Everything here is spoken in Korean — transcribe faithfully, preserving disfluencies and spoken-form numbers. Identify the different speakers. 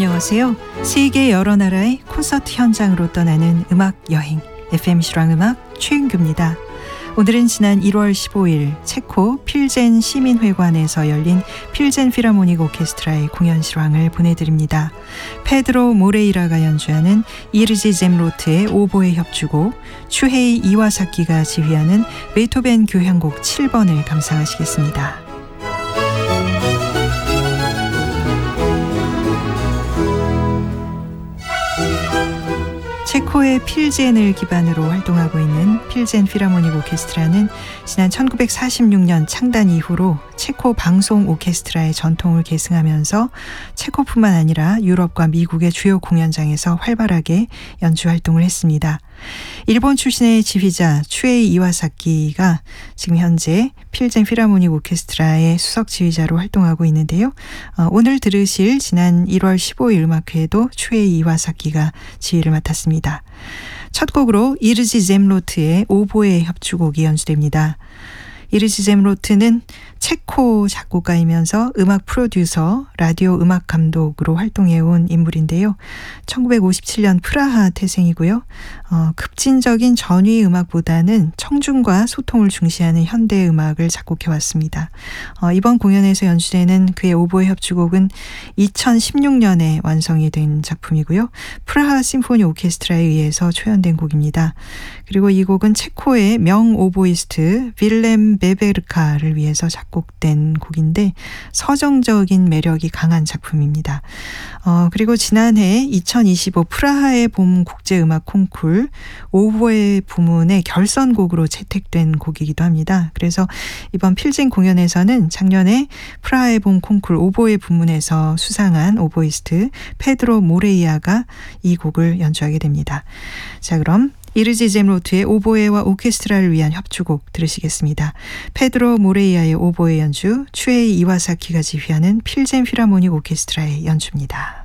Speaker 1: 안녕하세요. 세계 여러 나라의 콘서트 현장으로 떠나는 음악 여행 에프엠 실황음악 최은규입니다. 오늘은 지난 일월 십오일 체코 필젠 시민회관에서 열린 필젠 필하모닉 오케스트라의 공연 실황을 보내드립니다. 페드로 모레이라가 연주하는 이르지 젬로트의 오보에 협주곡, 추헤이 이와사키가 지휘하는 베토벤 교향곡 칠 번을 감상하시겠습니다. 체코의 필젠을 기반으로 활동하고 있는 필젠 필하모닉 오케스트라는 지난 천구백사십육년 창단 이후로 체코 방송 오케스트라의 전통을 계승하면서 체코뿐만 아니라 유럽과 미국의 주요 공연장에서 활발하게 연주 활동을 했습니다. 일본 출신의 지휘자 추헤이 이와사키가 지금 현재 필젠 필하모닉 오케스트라의 수석 지휘자로 활동하고 있는데요. 어, 오늘 들으실 지난 일월 십오일 음악회에도 추헤이 이와사키가 지휘를 맡았습니다. 첫 곡으로 이르지 젬로트의 오보에 협주곡이 연주됩니다. 이르지 젬로트는 체코 작곡가이면서 음악 프로듀서, 라디오 음악 감독으로 활동해온 인물인데요. 천구백오십칠년 프라하 태생이고요. 어, 급진적인 전위 음악보다는 청중과 소통을 중시하는 현대 음악을 작곡해왔습니다. 어, 이번 공연에서 연주되는 그의 오보에 협주곡은 이천십육년에 완성이 된 작품이고요. 프라하 심포니 오케스트라에 의해서 초연된 곡입니다. 그리고 이 곡은 체코의 명 오보이스트 빌렘 베베르카를 위해서 작곡된 곡인데 서정적인 매력이 강한 작품입니다. 어, 그리고 지난해 이천이십오 프라하의 봄 국제음악 콩쿨 오보에 부문의 결선곡으로 채택된 곡이기도 합니다. 그래서 이번 필진 공연에서는 작년에 프라하의 봄 콩쿨 오보에 부문에서 수상한 오보이스트 페드로 모레이아가 이 곡을 연주하게 됩니다. 자, 그럼 이르지 젬로트의 오보에와 오케스트라를 위한 협주곡 들으시겠습니다. 페드로 모레이아의 오보에 연주, 추헤이 이와사키가 지휘하는 필젠 필하모닉 오케스트라의 연주입니다.